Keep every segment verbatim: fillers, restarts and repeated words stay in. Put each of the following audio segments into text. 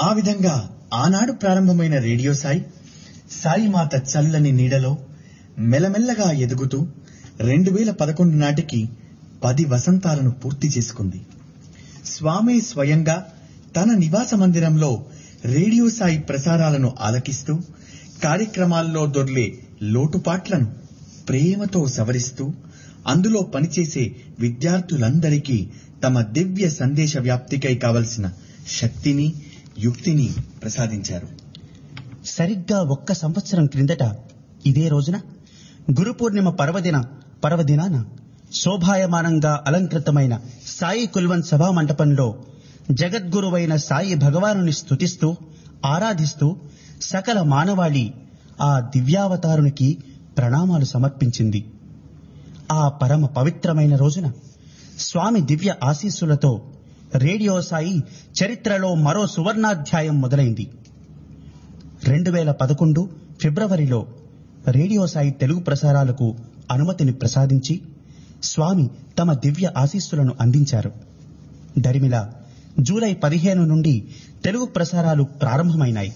ఆ విధంగా ఆనాడు ప్రారంభమైన రేడియో సాయి సాయిమాత చల్లని నీడలో మెల్లమెల్లగా ఎదుగుతూ రెండు వేల పదకొండు నాటికి పది వసంతాలను పూర్తి చేసుకుంది. స్వామి స్వయంగా తన నివాస మందిరంలో రేడియో సాయి ప్రసారాలను ఆలకిస్తూ కార్యక్రమాల్లో దొర్లే లోటుపాట్లను ప్రేమతో సవరిస్తూ అందులో పనిచేసే విద్యార్థులందరికీ తమ దివ్య సందేశ వ్యాప్తికై కావలసిన శక్తిని యుక్తిని ప్రసాదించారు. సరిగ్గా ఒక్క సంవత్సరం క్రిందట ఇదే రోజున గురు పూర్ణిమ పర్వదిన పర్వదినాన శోభాయమానంగా అలంకృతమైన సాయి కుల్వన్ సభా మంటపంలో జగద్గురువైన సాయి భగవానుని స్తుతిస్తూ ఆరాధిస్తూ సకల మానవాళి ఆ దివ్యావతారునికి ప్రణామాలు సమర్పించింది. ఆ పరమ పవిత్రమైన రోజున స్వామి దివ్య ఆశీస్సులతో రేడియో సాయి చరిత్రలో మరో సువర్ణాధ్యాయం మొదలైంది. రెండు వేల పదకొండు ఫిబ్రవరిలో రేడియో సాయి తెలుగు ప్రసారాలకు అనుమతిని ప్రసాదించి స్వామి తమ దివ్య ఆశీస్సులను అందించారు. దరిమిల జూలై పదిహేను నుండి తెలుగు ప్రసారాలు ప్రారంభమైనాయి.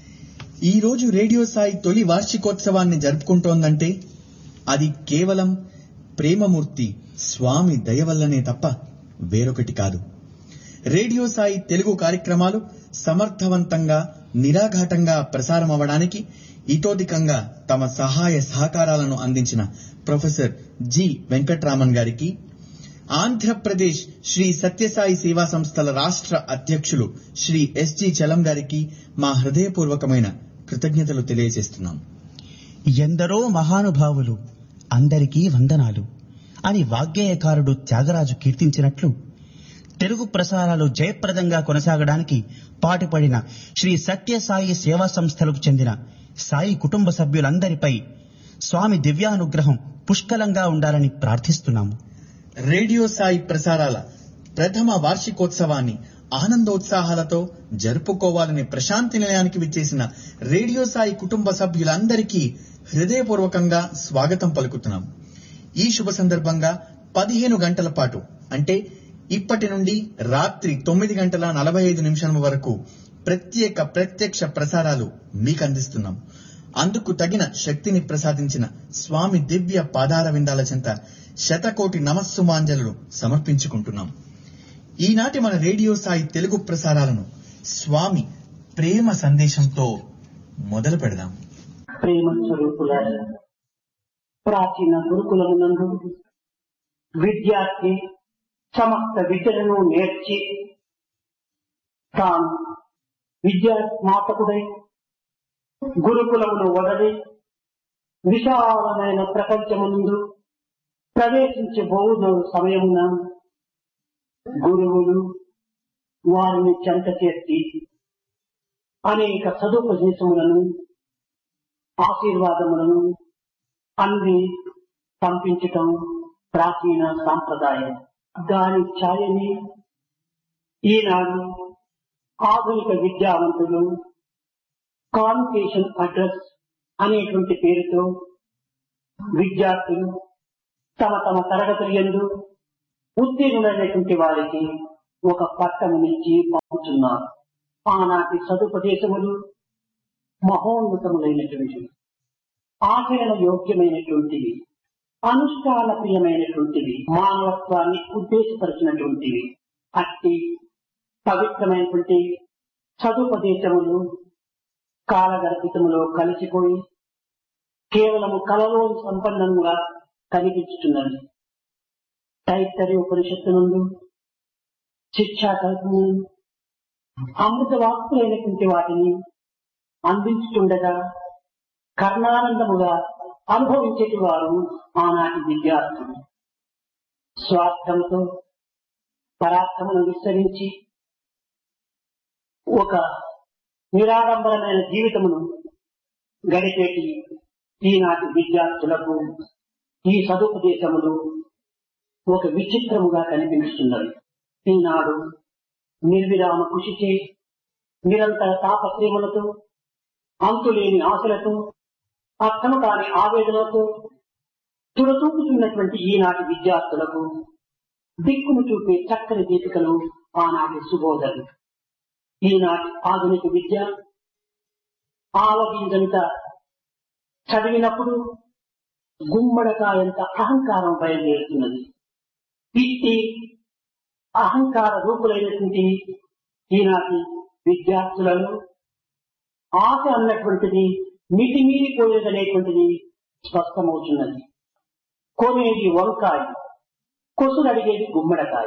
ఈ రోజు రేడియో సాయి తొలి వార్షికోత్సవాన్ని జరుపుకుంటోందంటే అది కేవలం ప్రేమమూర్తి స్వామి దయ వల్లనే తప్ప వేరొకటి కాదు. రేడియో సాయి తెలుగు కార్యక్రమాలు సమర్థవంతంగా నిరాఘాటంగా ప్రసారమవడానికి ఇతోధికంగా తమ సహాయ సహకారాలను అందించిన ప్రొఫెసర్ జి వెంకట్రామన్ గారికి, ఆంధ్రప్రదేశ్ శ్రీ సత్యసాయి సేవా సంస్థల రాష్ట్ర అధ్యక్షులు శ్రీ ఎస్జి చలం గారికి మా హృదయపూర్వకమైన కృతజ్ఞతలు తెలియజేస్తున్నాం. ఎందరో మహానుభావులు అందరికీ వందనాలు అని వాగ్గేయకారుడు త్యాగరాజు కీర్తించినట్లు తెలుగు ప్రసారాలు జయప్రదంగా కొనసాగడానికి పాటుపడిన శ్రీ సత్యసాయి సేవా సంస్థలకు చెందిన సాయి కుటుంబ సభ్యులందరిపై స్వామి దివ్యానుగ్రహం పుష్కలంగా ఉండాలని ప్రార్థిస్తున్నాము. రేడియో సాయి ప్రసారాల ప్రథమ వార్షికోత్సవాన్ని ఆనందోత్సాహాలతో జరుపుకోవాలని ప్రశాంతి నిలయానికి విచ్చేసిన రేడియో సాయి కుటుంబ సభ్యులందరికీ హృదయపూర్వకంగా స్వాగతం పలుకుతున్నాం. ఈ శుభ సందర్భంగా పదిహేను గంటల పాటు అంటే ఇప్పటి నుండి రాత్రి తొమ్మిది గంటల నలభై ఐదు నిమిషాల వరకు ప్రత్యేక ప్రత్యక్ష ప్రసారాలు మీకు అందిస్తున్నాం. అందుకు తగిన శక్తిని ప్రసాదించిన స్వామి దివ్య పాదార విందాల చెంత శతకోటి నమస్సుమాంజలు సమర్పించుకుంటున్నాం. ఈనాటి మన రేడియో సాయి తెలుగు ప్రసారాలను స్వామి ప్రేమ సందేశంతో మొదలు పెడదాం. ప్రేమ స్వరూపుల ప్రాచీన గురుకులమునందు విద్యార్థి సమస్త విద్యలను నేర్చి తాను విద్యా స్నాతకుడై గురుకులమును వదలి విశాలమైన ప్రపంచమునందు ప్రవేశించబోదు సమయమున గురువులు వారిని చెంత చేసి అనేక సదుపదేశములను ఆశీర్వాదములను అన్ని పంపించటం ప్రాచీన సాంప్రదాయం. దాని ఛాయని ఈనాడు ఆధునిక విద్యావంతులు కాన్వకేషన్ అడ్రస్ అనేటువంటి పేరుతో విద్యార్థులు తమ తమ తరగతులు యందు ఉత్తీర్ణులైనటువంటి వారికి ఒక పట్టణమిచ్చి పంపుతున్నారు. ఆనాటి సదుపదేశములు మహోన్నతములైనటువంటివి, ఆచరణ యోగ్యమైనటువంటివి, అనుష్ఠాన ప్రియమైనటువంటివి, మానవత్వాన్ని ఉద్దేశపరిచినటువంటివి. అట్టి పవిత్రమైనటువంటి సదుపదేశములు కాలగర్భితములో కలిసిపోయి కేవలము కలలోని సంపన్నంగా కనిపించుతున్నది. తైత్తరీయ ఉపనిషత్తు నుండి శిక్షా కల్పము అమృత వాక్కులైనటువంటి వాటిని అందించుతుండగా కర్ణానందముగా అనుభవించేటి వారు ఆనాటి విద్యార్థులు. స్వార్థంతో పరాక్రమను విస్తరించి ఒక నిరాడంబరమైన జీవితమును గడిపేటి ఈనాటి విద్యార్థులకు ఈ సదుపదేశములు ఒక విచిత్రముగా కనిపిస్తున్నది. ఈనాడు నిర్విరామ కృషిచే నిరంతర తాపత్రయములతో అంతులేని ఆశలతో అర్థము కాని ఆవేదనతో తుడతూపుతున్నటువంటి ఈనాటి విద్యార్థులకు దిక్కును చూపే చక్కని దీపికలు ఆనాటి సుబోధలు. ఈనాటి ఆధునిక విద్య ఆవగింజంత చదివినప్పుడు గుమ్మడకాయంత అహంకారం బయలుదేరుతున్నది. ఇట్టి అహంకార రూపులైనటువంటి ఈనాటి విద్యార్థులను ఆశ అన్నటువంటిది మితిమీరిపోయేదనేటువంటిది స్పష్టమవుతున్నది. కొనేది వంకాయ, కొసులు అడిగేది గుమ్మడకాయ.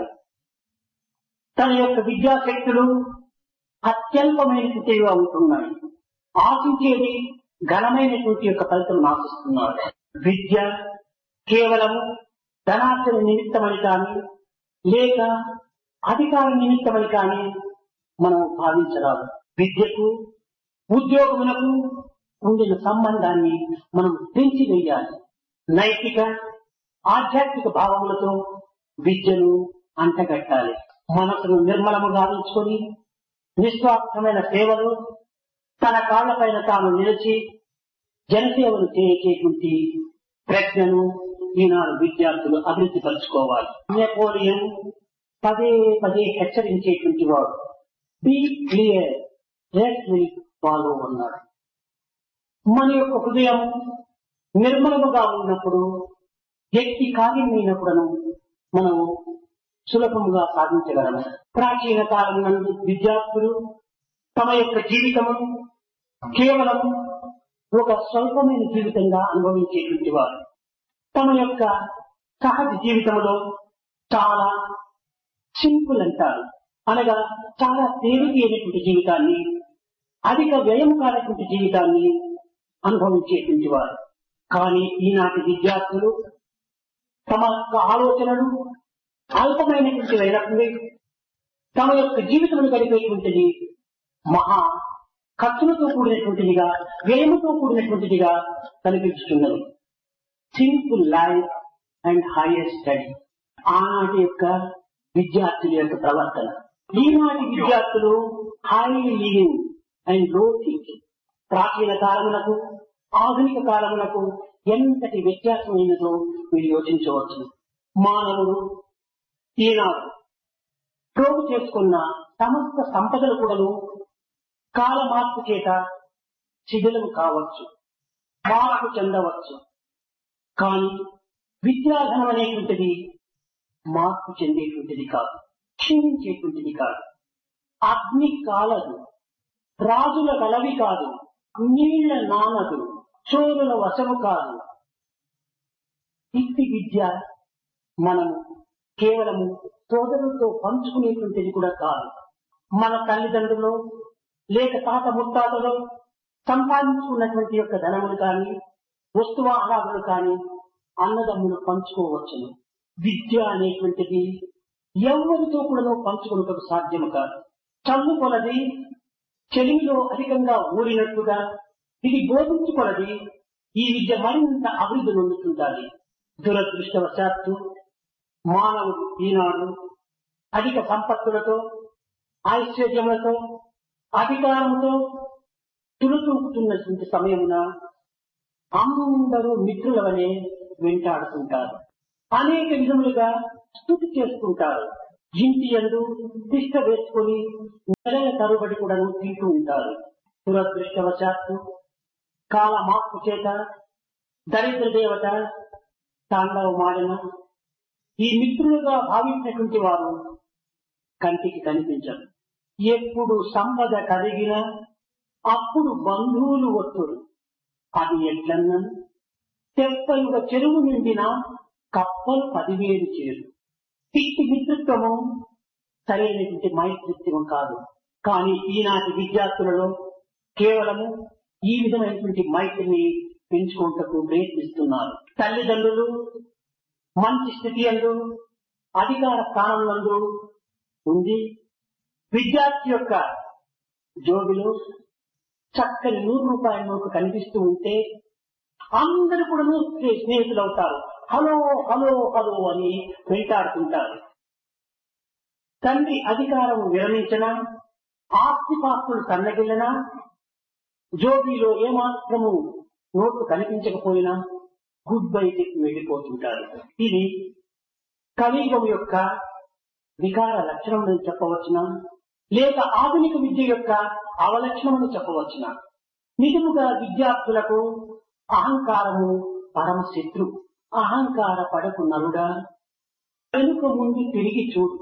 తన యొక్క విద్యాశక్తులు అత్యల్పమైనటువంటివిగా ఉంటున్నాయి. ఆశించేది ఘనమైనటువంటి యొక్క ఫలితం ఆశిస్తున్నారు. విద్య కేవలం ధనార్జన నిమిత్తమని కానీ లేక అధికార నిమిత్తమని కానీ మనం భావించరాదు. విద్యకు ఉద్యోగములకు ఉండిన సంబంధాన్ని మనం పెంచి వేయాలి. నైతిక ఆధ్యాత్మిక భావములతో విద్యను అంటగట్టాలి. మనసును నిర్మలము గావించుకొని నిస్వార్థమైన సేవలు తన కాళ్లపైన తాను నిలిచి జనసేవలు చేసేటువంటి ప్రజ్ఞను ఈనాడు విద్యార్థులు అభివృద్ధి పరుచుకోవాలి. నెపోలియన్ పదే పదే హెచ్చరించేటువంటి వాడు be clear rest will follow అన్నాడు. మన యొక్క హృదయం నిర్మలముగా ఉన్నప్పుడు వ్యక్తి కార్యమైనప్పుడను మనం సులభముగా సాధించగలము. ప్రాచీన కాలం నందు విద్యార్థులు తమ యొక్క జీవితము కేవలం ఒక స్వల్పమైన జీవితంగా అనుభవించేటువంటి వారు. తమ యొక్క సహజ జీవితంలో చాలా సింపుల్ అంటారు, అనగా చాలా తేలికైనటువంటి జీవితాన్ని, అధిక వ్యయం కానటువంటి జీవితాన్ని అనుభవించేటువంటి వారు. కానీ ఈనాటి విద్యార్థులు తమ యొక్క ఆలోచనలు అల్పమైనటువంటి అయినప్పుడు తమ యొక్క జీవితంలో గడిపేటువంటిది మహా ఖర్చులతో కూడినటువంటిదిగా, వ్యయముతో కూడినటువంటిదిగా కనిపించుతున్నది. Simple life and higher study ఆనాటి యొక్క విద్యార్థుల యొక్క ప్రవర్తన. ఈనాటి విద్యార్థులు హై లివింగ్ అండ్ లో థింకింగ్. ప్రాచీన కాలములకు ఆధునిక కాలములకు ఎంతటి వ్యత్యాసమైనదో మీరు యోచించవచ్చు. మానవుడు ఈనాడు ప్రోగు చేసుకున్న సమస్త సంపదలు కూడాను కాల మార్పు చేత శిథిలం కావచ్చు, మార్పు చెందవచ్చు. కానీ విద్యాధనం అనేటువంటిది మార్పు చెందేటువంటిది కాదు, క్షీణించేటువంటిది కాదు. అగ్ని కాలదు, రాజుల గలవి కాదు, నీళ్ల నానదు, చోరుల వశము కాదు. ఇట్టి విద్య మనము కేవలము సోదరులతో పంచుకునేటువంటిది కూడా కాదు. మన తల్లిదండ్రులు లేక తాత ముత్తాతలు సంపాదించుకున్నటువంటి యొక్క ధనములు కానీ వస్తువాహారాలు కానీ అన్నదమ్ములు పంచుకోవచ్చును. విద్య అనేటువంటిది ఎవరితో కూడా పంచుకున్నటకు సాధ్యము కాదు. చల్లు కొలది చెలిమిలో అధికంగా ఊరినట్టుగా ఇది బోధించుకొలది ఈ విద్య మరింత అభివృద్ధి నొందుతుంటాలి. దురదృష్టవశాత్తు మానవుడు ఈనాడు అధిక సంపత్తులతో, ఐశ్వర్యములతో, అధికారంతో తులుతూకుతున్నటువంటి సమయమున అందరూ మిత్రుల వలె వెంటాడుతుంటారు. అనేక విధములుగా స్తుతి చేసుకుంటారు. ఇంటి యందు తిష్ట వేసుకొని నెలల తరుబడి కూడా తింటూ ఉంటారు. దురదృష్టవశాత్తు కాల మార్పు చేత దరిద్ర దేవత తాండవమాడిన ఈ మిత్రులుగా భావించినటువంటి వారు కంటికి కనిపించరు. ఎప్పుడు సంపద కలిగినా అప్పుడు బంధువులు వస్తురు. అది ఎట్లన్నా తెప్పలుగా చెరువు నిండినా కప్పలు పదివేలు చేరు. ఇట్టి మిత్రత్వము సరైనటువంటి మైత్రిత్వం కాదు. కానీ ఈనాటి విద్యార్థులలో కేవలము ఈ విధమైనటువంటి మైత్రిని పెంచుకుంటూ ప్రయత్నిస్తున్నారు. తల్లిదండ్రులు మంచి స్థితి అందు అధికార స్థానంలో ఉంది. విద్యార్థి యొక్క జోబిలో చక్కని నూరు రూపాయల నోటు కనిపిస్తూ ఉంటే అందరూ కూడా స్నేహితులు అవుతారు. హలో హలో హలో అని వెంటాడుతుంటారు. తండ్రి అధికారం విరమించినా, ఆస్తిపాస్తులు సన్నగిల్లినా, జోబీలో ఏమాత్రము నోట్లు కనిపించకపోయినా గుడ్ బై చెప్పి వెళ్లిపోతుంటారు. ఇది కలియుగం యొక్క వికార లక్షణం అని చెప్పవచ్చునా? లేక ఆధునిక విద్య యొక్క అవలక్షణమని చెప్పవచ్చునా? నిజముగా విద్యార్థులకు అహంకారము పరమ శత్రు. అహంకార పడకు నరుడా, వెనుక ముందు తిరిగి చూడు.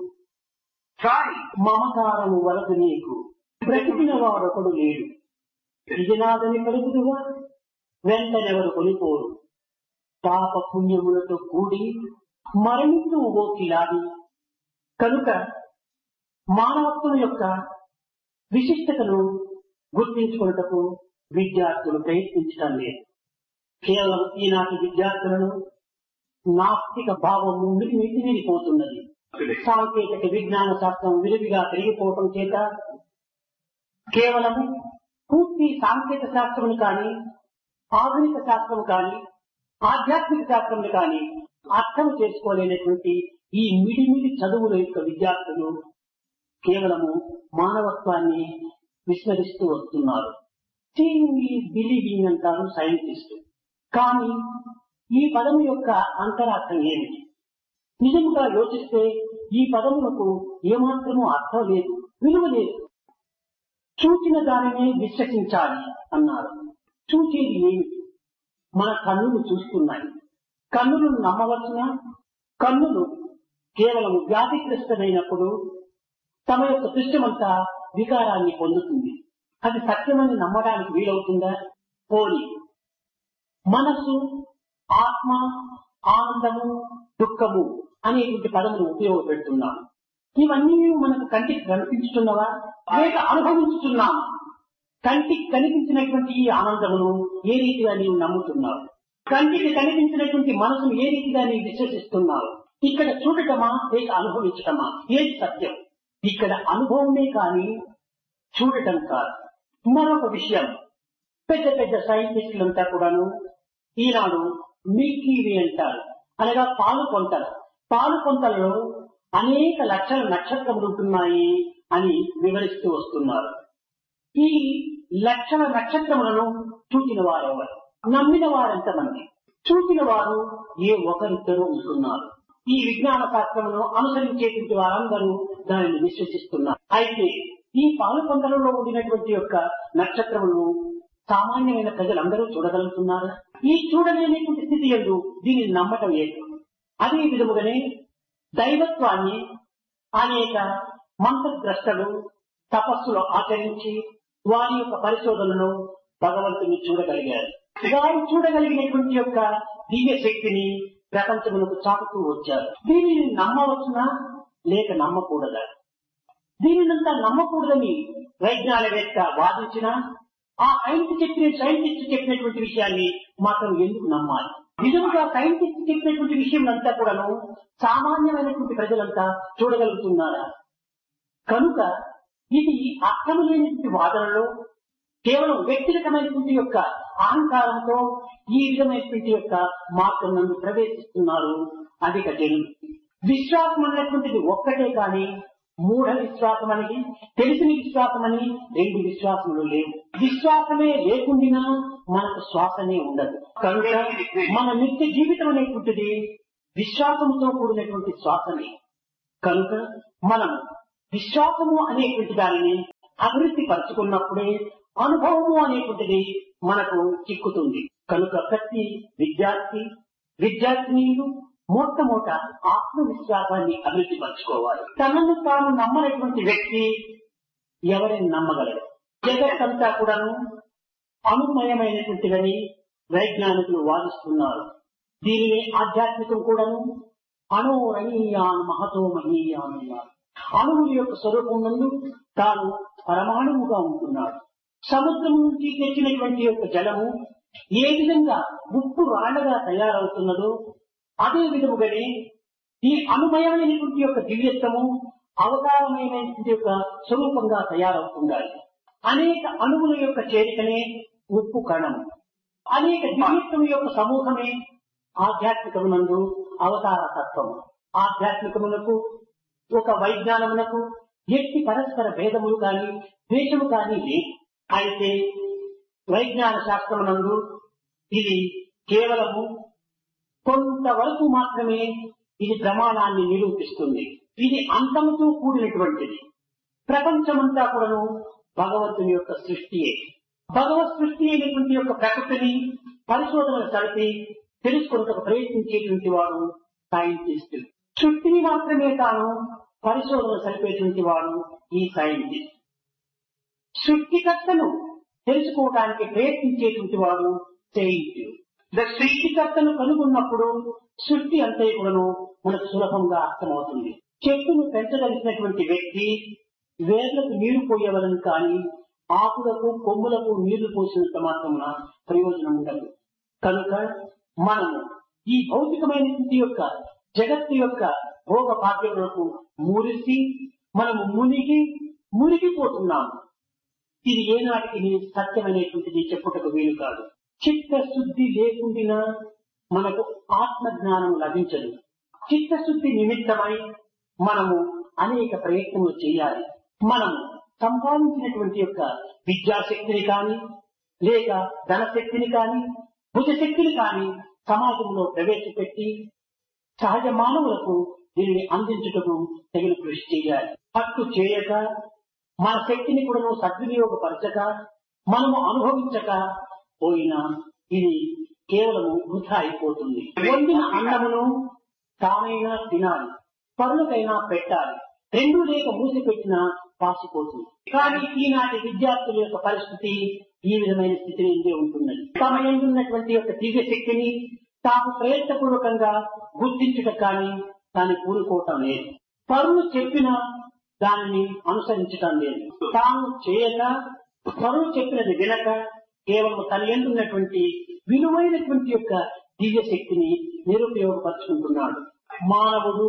మమకారము వలదు నీకు, బ్రతికిన వాడొకడు లేడు. నిజనాదని కలుగుదువా, వెంటనెవరు కొనిపోరు. పాప పుణ్యములతో కూడి మరణిస్తూ ఓ కిలాడి. కనుక మానవత్వం యొక్క విశిష్టతను గుర్తించుకున్నటకు విద్యార్థులు ప్రయత్నించడం లేదు. కేవలం ఈనాటి విద్యార్థులను నాస్తిక భావము మితిమీరిపోతున్నది. సాంకేతిక విజ్ఞాన శాస్త్రం విరివిగా పెరిగిపోవటం చేత కేవలం పూర్తి సాంకేతిక శాస్త్రమును కానీ, ఆధునిక శాస్త్రం కానీ, ఆధ్యాత్మిక శాస్త్రం కానీ అర్థం చేసుకోలేనటువంటి ఈ మిడిమిడి చదువుల యొక్క విద్యార్థులు కేవలము మానవత్వాన్ని విస్మరిస్తూ వస్తున్నారు. బిలీవింగ్ అంటారు సైంటిస్ట్. కానీ ఈ పదము యొక్క అంతరార్థం ఏమిటి? నిజంగా యోచిస్తే ఈ పదములకు ఏమాత్రమూ అర్థం లేదు, విలువ లేదు. చూచిన దానినే విశ్వసించాలి అన్నారు. చూచేది ఏమిటి? మన కన్నులు చూస్తున్నాయి. కన్నులను నమ్మవలసిన? కన్నులు కేవలం వ్యాధిగ్రస్తమైనప్పుడు తమ యొక్క దృశ్యమంతా వికారాన్ని పొందుతుంది. అది సత్యమని నమ్మడానికి వీలవుతుందా? పోని మనస్సు, ఆత్మ, ఆనందము, దుఃఖము అనేటువంటి పదములు ఉపయోగపెడుతున్నాము. ఇవన్నీ మనకు కంటికి కనిపించుతున్నవా లేక అనుభవించుతున్నాము? కంటికి కనిపించినటువంటి ఈ ఆనందమును ఏ రీతిగా నీవు నమ్ముతున్నావు? కంటికి కనిపించినటువంటి మనసును ఏ రీతిగా నీవు విశ్వసిస్తున్నావు? ఇక్కడ చూడటమా లేక అనుభవించటమా? ఏది సత్యం? ఇక్కడ అనుభవమే కానీ చూడటం కాదు. మరొక విషయం, పెద్ద పెద్ద సైంటిస్టులంతా కూడాను ఈనాడు మిల్కీ వే అంటారు, అనగా పాలు కొంతలు. పాలు కొంతలలో అనేక లక్షల నక్షత్రములు ఉంటున్నాయి అని వివరిస్తూ వస్తున్నారు. ఈ లక్షల నక్షత్రములను చూసిన వారెవరు? నమ్మిన వారెంతమంది? చూసిన వారు ఏ ఒకరిద్దరూ ఉంటున్నారు. ఈ విజ్ఞాన శాస్త్రమును అనుసరించేటువంటి వారందరూ దానిని విశ్వసిస్తున్నారు. అయితే ఈ పాలు కొండలలో ఉండినటువంటి యొక్క నక్షత్రములను సామాన్యమైన ప్రజలందరూ చూడగలుగుతున్నారు. ఈ చూడలేనటువంటి స్థితి యందు దీనిని నమ్మటం లేదు. అదే విధముగానే దైవత్వాన్ని అనేక మంత్రద్రష్టలు తపస్సులు ఆచరించి వారి యొక్క పరిశోధనను భగవంతుని చూడగలిగారు. వారు చూడగలిగినటువంటి యొక్క దివ్య శక్తిని ప్రపంచములకు చాటుతూ వచ్చారు. దీనిని నమ్మవచ్చునా లేక నమ్మకూడదా? దీనినంతా నమ్మకూడదని వైజ్ఞానికవేత్త వాదించినా ఆ సైన్స్ చెప్పిన సైంటిస్ట్ చెప్పినటువంటి విషయాన్ని మాత్రం ఎందుకు నమ్మాలి? నిజంగా సైంటిస్ట్ చెప్పినటువంటి విషయం అంతా కూడాను సామాన్యమైనటువంటి ప్రజలంతా చూడగలుగుతున్నారా? కనుక ఇది అర్థం లేనటువంటి వాదనలో కేవలం వ్యక్తిగతమైనటువంటి యొక్క అహంకారంతో ఈ విధమైనటువంటి యొక్క మార్గం నందు ప్రవేశిస్తున్నారు అధిక జనులు. విశ్వాసం అనేటువంటిది ఒక్కటే కానీ మూఢ విశ్వాసం అనేది, తెలిసిన విశ్వాసం అని రెండు విశ్వాసములు లేవు. విశ్వాసమే లేకుండా మనకు శ్వాసనే ఉండదు. కనుక మన నిత్య జీవితం అనేటువంటిది విశ్వాసముతో కూడినటువంటి శ్వాసమే. కనుక మనం విశ్వాసము అనేటువంటి దానిని అభివృద్ధి పరుచుకున్నప్పుడే అనుభవము అనేటువంటిది మనకు చిక్కుతుంది. కనుక ప్రతి విద్యార్థి విద్యార్థినీయులు మొట్టమొదట ఆత్మవిశ్వాసాన్ని అభివృద్ధి పరచుకోవాలి. తనను తాను నమ్మనటువంటి వ్యక్తి ఎవరిని నమ్మగలరు? జగత్తంతా కూడాను అనుమయమైనటువంటిదని వైజ్ఞానికులు వాదిస్తున్నారు. దీనిని ఆధ్యాత్మికం కూడాను అణోరణీయాన్ మహతో మహీయాన్ అన్నారు. అణువుల యొక్క స్వరూపం నందు తాను పరమాణువుగా ఉంటున్నాడు. సముద్రం నుంచి తెచ్చినటువంటి యొక్క జలము ఏ విధంగా ఉప్పు రాళ్లగా తయారవుతున్నదో అదే విధముగానే ఈ అనుమయమైనటువంటి యొక్క దివ్యత్వము అవతారమైనటువంటి యొక్క స్వరూపంగా తయారవుతుండాలి. అనేక అణువుల యొక్క చేరికనే ఉప్పు కణం. అనేక దివ్యత్వం యొక్క సమూహమే ఆధ్యాత్మికమునందు అవతార తత్వము. ఆధ్యాత్మికమునకు ఒక వైజ్ఞానమునకు ఎట్టి పరస్పర భేదములు కానీ ద్వేషము కానీ లేదు. అయితే వైజ్ఞాన శాస్త్రమునందు ఇది కేవలము కొంతవరకు మాత్రమే ఇది ప్రమాణాన్ని నిరూపిస్తుంది. ఇది అంతముతో కూడినటువంటిది. ప్రపంచమంతా కూడాను భగవంతుని యొక్క సృష్టియే. భగవత్ సృష్టి అయినటువంటి యొక్క ప్రకృతిని పరిశోధనలు జరిపి తెలుసుకున్నకు ప్రయత్నించేటువంటి వాడు సైంటిస్ట్. సృష్టిని మాత్రమే తాను పరిశోధన జరిపేటువంటి వాడు ఈ సైంటిస్ట్. సృష్టికర్తను తెలుసుకోవడానికి ప్రయత్నించేటువంటి వాడు సెయింట్. సృష్టికర్తను కనుగొన్నప్పుడు సృష్టి అంతే కూడాను మనకు సులభంగా అర్థమవుతుంది. చెట్టును పెంచగలిగినటువంటి వ్యక్తి వేర్లకు నీరు పోయేవలను కానీ ఆకులకు కొమ్ములకు నీళ్లు పోసినంత మాత్రమున ప్రయోజనం ఉండదు. కనుక మనము ఈ భౌతికమైనటువంటి యొక్క జగత్తు యొక్క భోగ భాగ్యములకు మూరిసి మనము మునిగి మునిగిపోతున్నాము. ఇది ఏనాటికి సత్యమైనటువంటిది చెప్పుటకు వీలు కాదు. చిత్తశుద్ధి లేకుండా మనకు ఆత్మజ్ఞానం లభించదు. చిత్తశుద్ధి నిమిత్తమై మనము అనేక ప్రయత్నములు చేయాలి. మనము సంపాదించినటువంటి యొక్క విద్యాశక్తిని కానీ లేక ధనశక్తిని కానీ భుజశక్తిని కానీ సమాజంలో ప్రవేశపెట్టి సహజ మానవులకు దీనిని అందించుటకు తగిన కృషి చేయాలి. హక్కు చేయక మన శక్తిని కూడా సద్వినియోగపరచక మనము అనుభవించక పోయినా ఇది కేవలము వృధా అయిపోతుంది. వండిన అన్నమును తానైనా తినాలి, పరులకైనా పెట్టాలి. రెండు లేక మూసి పెట్టినా పాసిపోతుంది. కానీ ఈనాటి విద్యార్థుల యొక్క పరిస్థితి ఈ విధమైన స్థితిని ఇందే ఉంటున్నది. తమ ఎందున్నటువంటి యొక్క దివ్య శక్తిని తాము ప్రయత్నపూర్వకంగా గుర్తించుట కానీ దాన్ని కూరుకోవటం లేదు. పరులు చెప్పినా దానిని అనుసరించటం లేదు. తాము చేయక పరులు చెప్పినది వినక కేవలం తన ఎందున్నటువంటి విలువైనటువంటి యొక్క దివ్య శక్తిని నిరుపయోగపరుచుకుంటున్నాడు. మానవుడు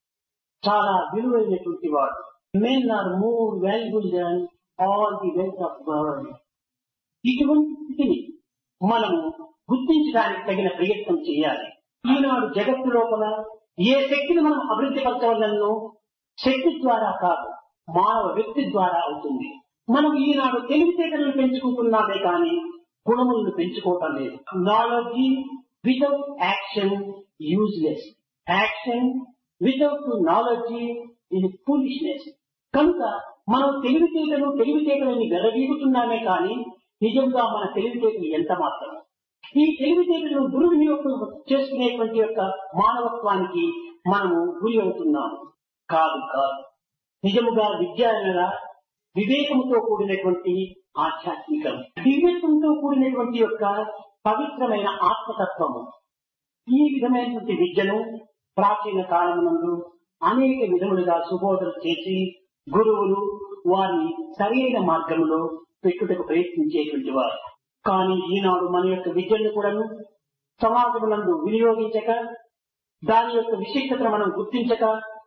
చాలా విలువైనటువంటి వాడు. Men are more valuable than all the wealth of God. ఇటువంటి స్థితిని మనము గుర్తించడానికి తగిన ప్రయత్నం చేయాలి. ఈనాడు జగత్తు లోపల ఏ శక్తిని మనం అభివృద్ధి పరచవలనో శక్తి ద్వారా కాదు, మానవ వ్యక్తి ద్వారా అవుతుంది. మనం ఈనాడు తెలివితేటలను పెంచుకుంటున్నామే కానీ గుణములను పెంచుకోవటం లేదు. Knowledge without action useless, action without knowledge ఇది ఫూలిష్నెస్. కనుక మనం తెలివితేటలు తెలివితేటలని వెరవీగుతున్నామే కానీ నిజంగా మన తెలివితేటలు ఎంత మాత్రం. ఈ తెలివితేటలను దుర్వినియోగం చేసుకునేటువంటి యొక్క మానవత్వానికి మనము గురి అవుతున్నాము. కాదు కాదు నిజముగా విద్య అనగా వివేకంతో కూడినటువంటి ఆధ్యాత్మికం, దివ్యత్వంతో కూడినటువంటి యొక్క పవిత్రమైన ఆత్మతత్వము. ఈ విధమైనటువంటి విద్యను ప్రాచీన కాలమునందు అనేక విధములుగా సుబోధన చేసి గురువులు వారిని సరైన మార్గంలో పెట్టుటకు ప్రయత్నించేటువంటి వారు. కానీ ఈనాడు మన యొక్క విద్యను కూడాను సమాజమునందు వినియోగించక దాని యొక్క విశిష్టతను మనం గుర్తించక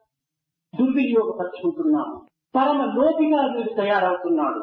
దుర్వినియోగపరుచుకుంటున్నాము. పరమ లోపిగా వీడు తయారవుతున్నాడు.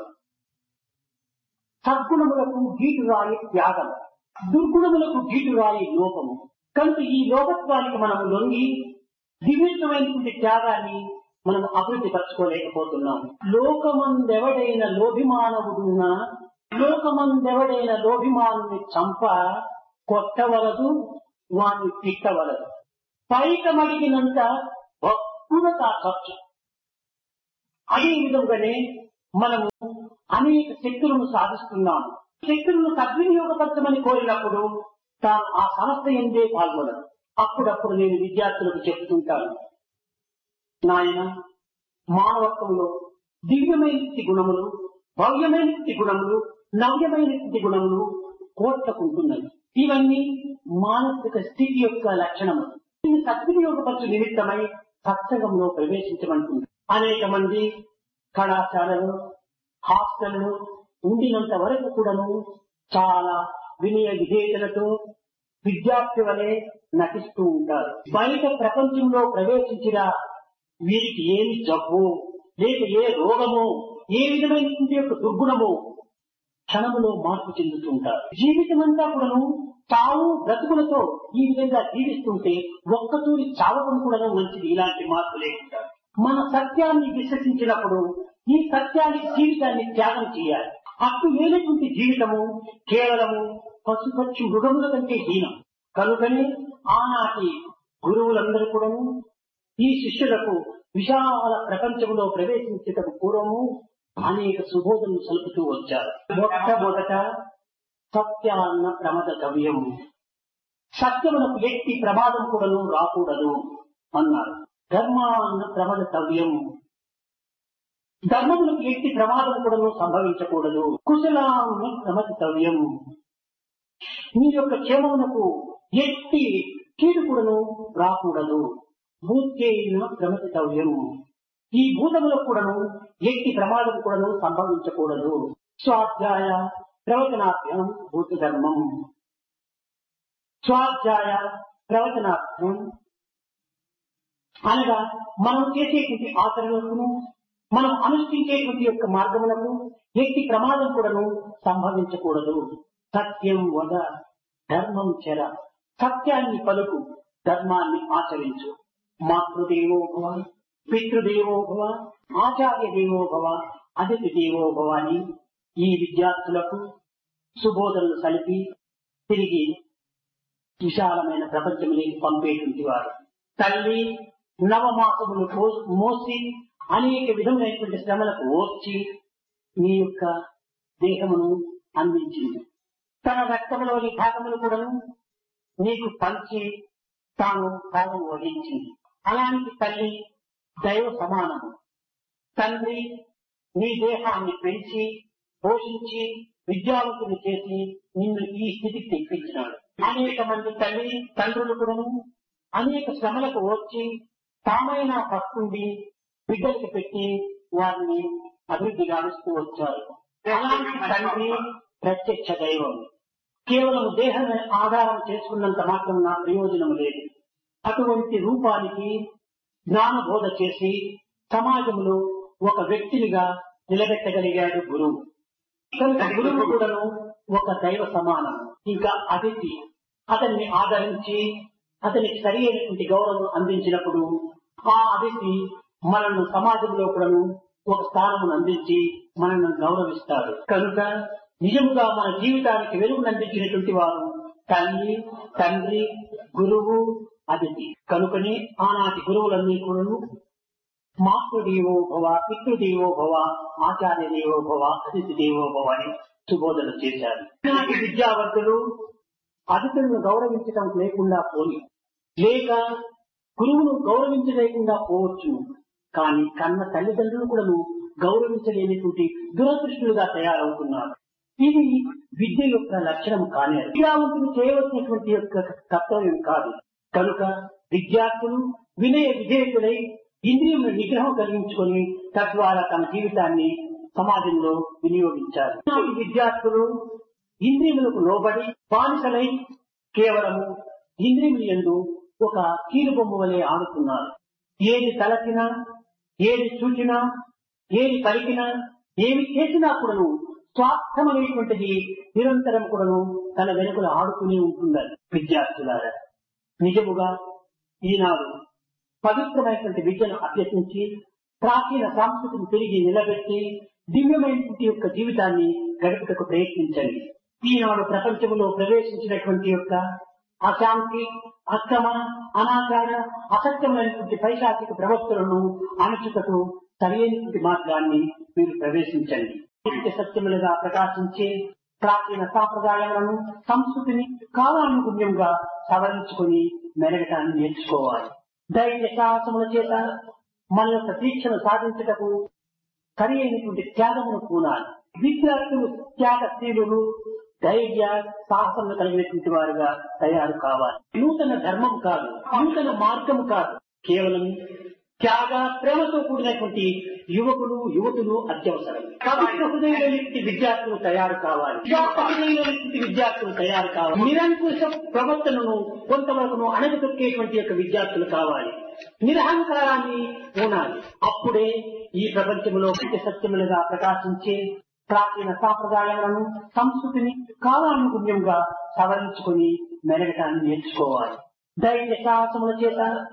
సద్గుణములకు గీటురాయి త్యాగం, దుర్గుణములకు గీటురాయి లోపము. కనుక ఈ లోపత్వానికి మనం లొంగి దివ్యమైనటువంటి త్యాగాన్ని మనం అభివృద్ధి పరచుకోలేకపోతున్నాం. లోకమందెవడైన లోభిమానవుడున్నా లోకమందెవడైన లోభిమానుని చంప కొట్టవలదు, వాణ్ణి తిట్టవలదు. పైకమడిగినంత భక్తులత ఖర్చు. అదే విధంగానే మనము అనేక శక్తులను సాధిస్తున్నాము. శక్తులను సద్వినియోగపరచమని కోరినప్పుడు తాను ఆ సంస్థ ఎందే పాల్గొనదు. అప్పుడప్పుడు నేను విద్యార్థులకు చెప్తుంటాను, నాయన మానవత్వంలో దివ్యమైన గుణములు, భవ్యమైన గుణములు, నవ్యమైన గుణములు కోట్లకుంటున్నాయి. ఇవన్నీ మానసిక స్థితి యొక్క లక్షణము. దీన్ని సద్వినియోగపరచు నిమిత్తమై సత్సంగంలో ప్రవేశించమంటుంది. అనేక మంది కళాశాలలు హాస్టళ్లు ఉండినంత వరకు కూడాను చాలా వినయ విధేయతలతో విద్యార్థి వలె నటిస్తూ ఉంటారు. బయట ప్రపంచంలో ప్రవేశించిన వీరికి ఏమి జబ్బు లేక ఏ రోగమో ఏ విధమైనటువంటి యొక్క దుర్గుణమో క్షణములో మార్పు చెందుతుంటారు. జీవితం అంతా కూడాను తావు బ్రతుకులతో ఈ విధంగా జీవిస్తుంటే ఒక్కతూరి చావకం కూడాను మంచిది. ఇలాంటి మార్పు లేకుండా మన సత్యాన్ని విశ్వసించినప్పుడు ఈ సత్యానికి జీవితాన్ని త్యాగం చేయాలి. హక్కు లేనటువంటి జీవితము కేవలము పశుపక్షి మృగముల కంటే హీనం. కనుకనే ఆనాటి గురువులందరూ కూడాను ఈ శిష్యులకు విశాల ప్రపంచంలో ప్రవేశించేటకు పూర్వము అనేక సుబోధనలు సలుపుతూ వచ్చారు. మొట్టమొదట సత్యాన్న ప్రమదవ్యము, సత్యమునకు ఎట్టి ప్రమాదం కూడాను రాకూడదు అన్నారు. ధర్మాన్న ప్రమదవ్యము, ధర్మములకు ఎట్టి ప్రమాదం కూడాను సంభవించకూడదు. కుశలాన్న ప్రమదవ్యం, మీ యొక్క క్షేమమునకు ఎట్టి కీడు కూడాను రాకూడదు. భూత్యైన ప్రమదవ్యం, ఈ భూతములకు కూడాను ఎట్టి ప్రమాదం కూడాను సంభవించకూడదు. స్వాధ్యాయ ప్రవచనార్థం భూత ధర్మం, స్వాధ్యాయ ప్రవచనార్థం అనగా మనం చేసేటువంటి ఆచరణకు, మనం అనుష్ఠించేటువంటి యొక్క మార్గములకు ఎట్టి ప్రమాదం కూడాను సంభవించకూడదు. సత్యం వద ధర్మం చెర, సత్యాన్ని పలుకు, ధర్మాన్ని ఆచరించు. మాతృదేవో భవ, పితృదేవో భవ, ఆచార్య దేవో భవ, అతిథి దేవో భవ అని ఈ విద్యార్థులకు సుబోధనలు కలిపి తిరిగి విశాలమైన ప్రపంచంలోకి పంపేటువంటి వారు. తల్లి నవమాసములు మోసి అనేక విధములైనటువంటి శ్రమలకు ఓర్చి మీ యొక్క దేహమును అందించింది. తన రక్తంలోని భాగములు కూడా నీకు పంచి తాను భాగం వహించింది. అలాంటి తల్లి దైవ సమానము. తండ్రి నీ దేహాన్ని పెంచి పోషించి విద్యావంతుని చేసి నిన్ను ఈ స్థితికి తెప్పించినాడు. అనేక మంది తల్లి తండ్రులు కూడా అనేక శ్రమలకు వచ్చి తామైనా పస్తుండి బిడ్డలకు పెట్టి వారిని అభివృద్ధి గావిస్తూ వచ్చారు. అలాంటి తండ్రి ప్రత్యక్ష దైవం. కేవలం దేహాన్ని ఆధారం చేసుకున్నంత మాత్రం నా ప్రయోజనం లేదు. అటువంటి రూపానికి జ్ఞానబోధ చేసి సమాజంలో ఒక వ్యక్తినిగా నిలబెట్టగలిగాడు గురువు. గురువు కూడాను ఒక దైవ సమానం. ఇంకా అతిథి అతన్ని ఆదరించి అతనికి సరి అయినటువంటి గౌరవం అందించినప్పుడు ఆ అతిథి మనల్ని సమాజంలో కూడాను ఒక స్థానమును అందించి మనల్ని గౌరవిస్తాడు. కనుక నిజముగా మన జీవితానికి వెలుగును అందించినటువంటి వారు తల్లి, తండ్రి, గురువు, అతిథి. కనుకనే ఆనాటి గురువులన్నీ కూడాను మాతృదేవో భవ, పితృదేవో భవ, ఆచార్య దేవో భవ, అతిథి దేవో భవ అని సుబోధన చేశారు. ఈనాటి విద్యావంతులు అతిథులను గౌరవించడం లేకుండా పోయి, లేక గురువును గౌరవించలేకుండా పోవచ్చు. కానీ కన్న తల్లిదండ్రులు కూడా గౌరవించలేనిటువంటి దురదృష్టులుగా తయారవుతున్నారు. ఇది విద్య యొక్క లక్షణం కానీ విద్యావంతులు చేయవలసినటువంటి యొక్క కర్తవ్యం కాదు. కనుక విద్యార్థులు వినయ విధేయులై ఇంద్రియముల నిగ్రహం కలిగించుకొని తద్వారా తమ జీవితాన్ని సమాజంలో వినియోగించారు. ఈ విద్యార్థులు ఇంద్రియములకు లోబడి బానిసలై కేవలము ఇంద్రియములు యందు ఒక కీలుబొమ్మ వలె ఆడుతున్నారు. ఏది తలచినా, ఏది చూచినా, ఏది పలికినా, ఏమి చేసినా కూడాను స్వార్థమనేటువంటిది నిరంతరం కూడాను తన వెనుకలు ఆడుతూనే ఉంటుందని విద్యార్థులారా. నిజముగా ఈనాడు పవిత్రమైనటువంటి విద్యను అభ్యసించి ప్రాచీన సంస్కృతిని తిరిగి నిలబెట్టి దివ్యమైనటువంటి యొక్క జీవితాన్ని గడుపుటకు ప్రయత్నించండి. ఈనాడు ప్రపంచంలో ప్రవేశించినటువంటి యొక్క అశాంతి, అక్రమ, అనాచార, అసత్యమైనటువంటి పైశాచిక ప్రవక్తలను అణచుటకు సరైనటువంటి మార్గాన్ని మీరు ప్రవేశించండి. సత్యములుగా ప్రకాశించే ప్రాచీన సాంప్రదాయాలను, సంస్కృతిని కాలానుగుణ్యంగా సవరించుకొని మెరగటాన్ని నేర్చుకోవాలి. ధైర్య సాహసముల చేత మన యొక్క దీక్షను సాధించటకు సరి అయినటువంటి త్యాగమును పూనాలి. విద్యార్థులు త్యాగశీలులు, ధైర్య సాహసములు కలిగినటువంటి వారుగా తయారు కావాలి. నూతన ధర్మం కాదు, నూతన మార్గం కాదు, కేవలం త్యాగ ప్రేమతో కూడినటువంటి యువకులు, యువతులు అత్యవసరం. పవిత్ర హృదయమైనటువంటి విద్యార్థులు తయారు కావాలి. హృదయమైనటువంటి విద్యార్థులు తయారు కావాలి. నిరంకుశ ప్రవర్తనను కొంతవరకు అణగదొక్కేటువంటి యొక్క విద్యార్థులు కావాలి. నిరహంకారాన్ని ఉండాలి. అప్పుడే ఈ ప్రపంచంలో సత్యములుగా ప్రకాశించే ప్రాచీన సాంప్రదాయాలను, సంస్కృతిని కాలానుగుణ్యంగా సవరించుకొని మెరగటాన్ని నేర్చుకోవాలి. ధైర్య సాహసముల చేత